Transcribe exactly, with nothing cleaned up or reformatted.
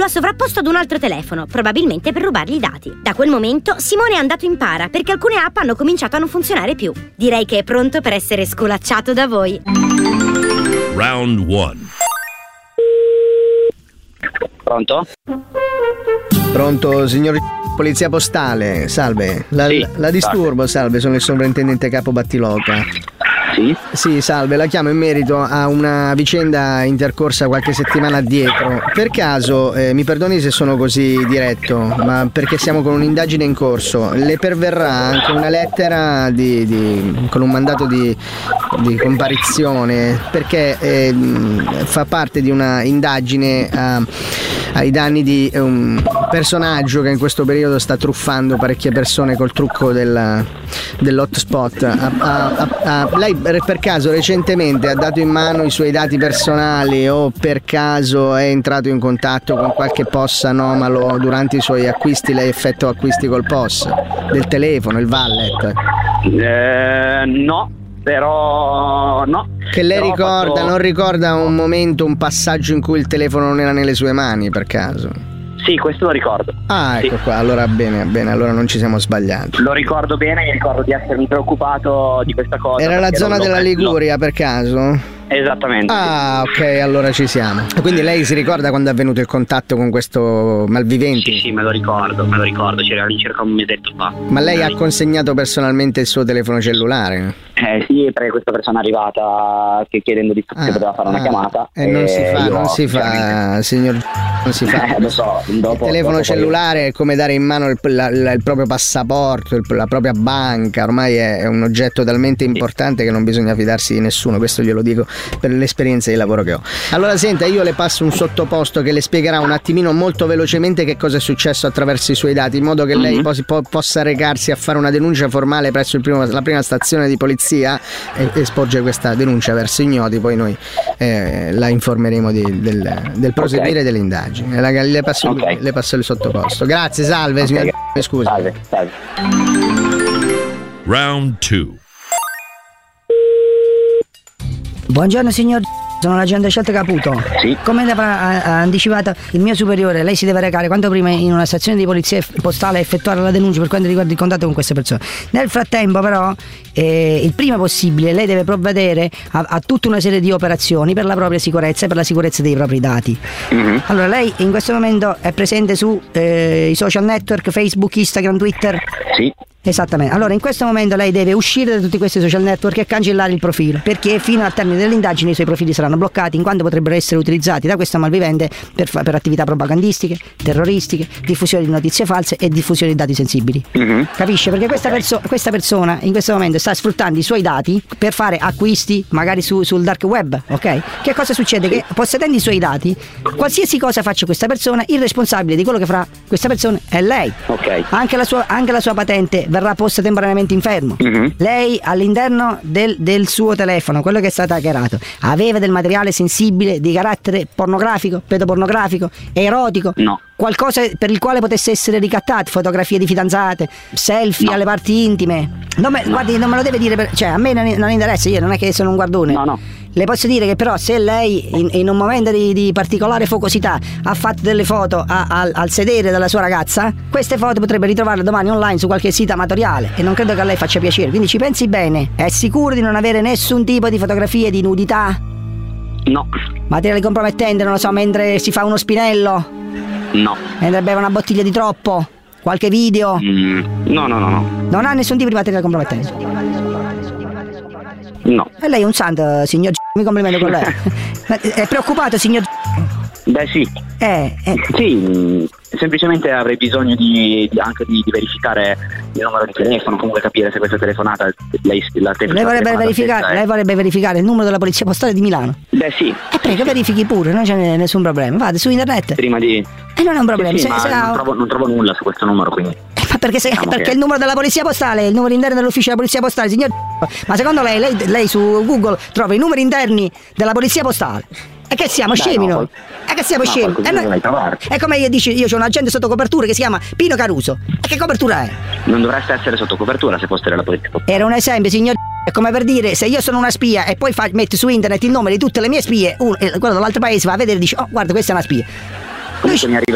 ha sovrapposto ad un altro telefono, probabilmente per rubargli i dati. Da quel momento Simone è andato in para perché alcune app hanno cominciato a non funzionare più. Direi che è pronto per essere scolacciato da voi. Round one. Pronto? Pronto, signor Polizia Postale, salve. La, sì, la disturbo, salve, sono il sovrintendente capo Battiloca. Sì? Sì, salve, la chiamo in merito a una vicenda intercorsa qualche settimana addietro. Per caso, eh, mi perdoni se sono così diretto, ma perché siamo con un'indagine in corso, le perverrà anche una lettera di, di, con un mandato di, di comparizione, perché eh, fa parte di una indagine a, ai danni di un personaggio che in questo periodo sta truffando parecchie persone col trucco del, dell'hotspot. A, a, a, a, lei per caso recentemente ha dato in mano i suoi dati personali o per caso è entrato in contatto con qualche P O S anomalo durante i suoi acquisti? Lei effettua acquisti col P O S del telefono, il wallet? Eh, no, però no. Che lei però ricorda, fatto... non ricorda un momento, un passaggio in cui il telefono non era nelle sue mani per caso? Sì, questo lo ricordo. Ah, ecco sì. qua, allora bene, bene, allora non ci siamo sbagliati. Lo ricordo bene, mi ricordo di essermi preoccupato di questa cosa. Era la zona della Liguria lo... per caso? Esattamente. Ah, ok, allora ci siamo. Quindi lei si ricorda quando è avvenuto il contatto con questo malvivente? Sì, sì, me lo ricordo, me lo ricordo, c'era all'incirca un mesetto fa. Ma lei ha consegnato personalmente il suo telefono cellulare? Eh sì, perché questa persona è arrivata che chiedendo di ah, che poteva fare una ah, chiamata. E, e non si fa, non si fa, signor non si fa. Eh, lo so, dopo, il telefono dopo cellulare poi... è come dare in mano il, la, la, il proprio passaporto, il, la propria banca, ormai è, è un oggetto talmente importante che non bisogna fidarsi di nessuno, questo glielo dico per l'esperienza di lavoro che ho. Allora senta, io le passo un sottoposto che le spiegherà un attimino molto velocemente che cosa è successo attraverso i suoi dati, in modo che lei mm-hmm. po- po- possa recarsi a fare una denuncia formale presso il primo, la prima stazione di polizia e, e sporge questa denuncia verso ignoti, poi noi eh, la informeremo di, del, del proseguire okay. delle indagini. La, le, passo, okay. le passo il sottoposto. Grazie, salve, okay. signor. Mi scusi. Salve, salve. Round two. Buongiorno signor, sono l'agente Scelta Caputo. Sì. Come avrà anticipato il mio superiore, lei si deve recare quanto prima in una stazione di polizia postale e effettuare la denuncia per quanto riguarda il contatto con queste persone. Nel frattempo però, eh, il prima possibile, lei deve provvedere a, a tutta una serie di operazioni per la propria sicurezza e per la sicurezza dei propri dati. Mm-hmm. Allora, lei in questo momento è presente su eh, i social network, Facebook, Instagram, Twitter? Sì. Esattamente, allora in questo momento lei deve uscire da tutti questi social network e cancellare il profilo, perché fino al termine dell'indagine i suoi profili saranno bloccati in quanto potrebbero essere utilizzati da questo malvivente per, per attività propagandistiche, terroristiche, diffusione di notizie false e diffusione di dati sensibili. Mm-hmm. Capisce? Perché questa, perso- questa persona in questo momento sta sfruttando i suoi dati per fare acquisti magari su, sul dark web, ok? Che cosa succede? Che possedendo i suoi dati, qualsiasi cosa faccia questa persona, il responsabile di quello che farà questa persona è lei. Ok. Anche la sua, anche la sua patente verrà posta temporaneamente in fermo. Mm-hmm. Lei all'interno del, del suo telefono, quello che è stato hackerato, aveva del materiale sensibile di carattere pornografico, pedopornografico, erotico? No. Qualcosa per il quale potesse essere ricattato, fotografie di fidanzate, selfie no. alle parti intime? Non me, no. Guardi, non me lo deve dire, per, cioè a me non, non interessa, io non è che sono un guardone. No, no. Le posso dire che però se lei in, in un momento di, di particolare focosità ha fatto delle foto a, a, al sedere della sua ragazza, queste foto potrebbe ritrovarle domani online su qualche sito amatoriale e non credo che a lei faccia piacere, quindi ci pensi bene. È sicuro di non avere nessun tipo di fotografie di nudità? No. Materiale compromettente, non lo so, mentre si fa uno spinello? No. Mentre beve una bottiglia di troppo? Qualche video? Mm, no, no, no, no. Non ha nessun tipo di materiale compromettente? No. E lei è un santo, signor G. Mi complimento con lei. È preoccupato, signor G? Beh, sì. Eh, eh. Sì, semplicemente avrei bisogno di, di anche di, di verificare il numero di telefono, comunque capire se questa telefonata lei, la te- lei, vorrebbe verificare, lei vorrebbe verificare il numero della polizia postale di Milano? Beh, sì. E prego, sì. Verifichi pure, non c'è nessun problema. Vada su internet. Prima di... E non è un problema. Sì, sì, se, ma se non, ha... trovo, non trovo nulla su questo numero, quindi... Ma perché, se, diciamo perché che... il numero della polizia postale è il numero interno dell'ufficio della polizia postale, signor. Ma secondo lei, lei, lei su Google trova i numeri interni della polizia postale? E che siamo Dai, scemi no, noi? E che siamo no, scemi? E noi... È come io dici, io c'ho un agente sotto copertura che si chiama Pino Caruso. E che copertura è? Non dovreste essere sotto copertura se foste della polizia postale. Era un esempio, signor. È come per dire, se io sono una spia e poi fa, metti su internet il nome di tutte le mie spie, uno, quello dall'altro paese va a vedere e dice, oh guarda, questa è una spia. Comunque mi arriva